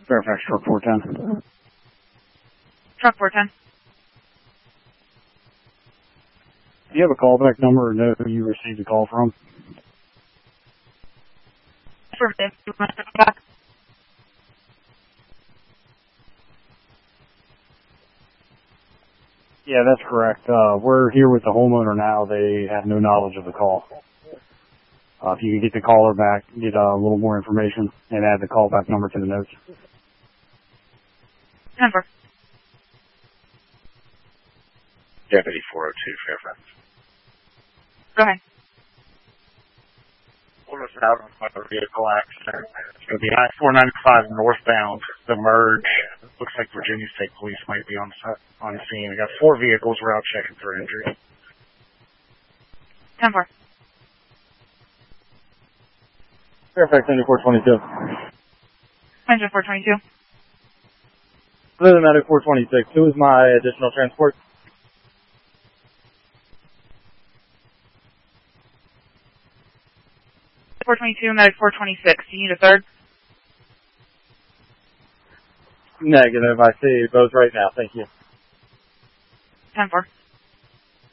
Fairfax Truck 410. Truck 410. Do you have a callback number or know who you received a call from? Affirmative. You want to call back? Yeah, that's correct. We're here with the homeowner now. They have no knowledge of the call. If you could get the caller back, get a little more information, and add the callback number to the notes. Number. Deputy 402 Fairfax. Go ahead. What was out on a vehicle accident? It's going to be I-495 northbound, the merge. Looks like Virginia State Police might be on the scene. We got 4 vehicles. We're out checking for injuries. 10-4. Fairfax 9422. Engine 422. Other than Medic 426, who is my additional transport? Medic 426. Do you need a third? Negative. I see both right now. Thank you. 10-4.